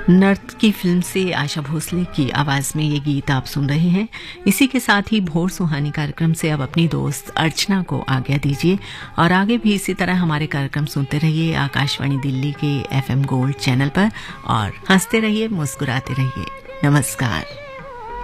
नर्त की फिल्म से आशा भोसले की आवाज में ये गीत आप सुन रहे हैं। इसी के साथ ही भोर सुहानी कार्यक्रम से अब अपनी दोस्त अर्चना को आज्ञा दीजिए और आगे भी इसी तरह हमारे कार्यक्रम सुनते रहिए आकाशवाणी दिल्ली के FM गोल्ड चैनल पर और हंसते रहिए, मुस्कुराते रहिए। नमस्कार।